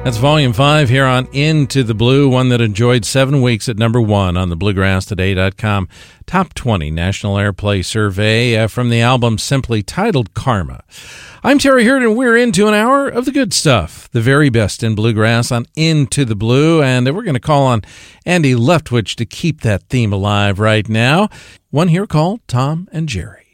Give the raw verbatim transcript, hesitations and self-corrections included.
That's Volume five here on Into the Blue, one that enjoyed seven weeks at number one on the bluegrass today dot com Top twenty National Airplay Survey uh, from the album simply titled Karma. I'm Terry Hurd, and we're into an hour of the good stuff, the very best in bluegrass on Into the Blue, and we're going to call on Andy Leftwich to keep that theme alive right now. One here called Tom and Jerry.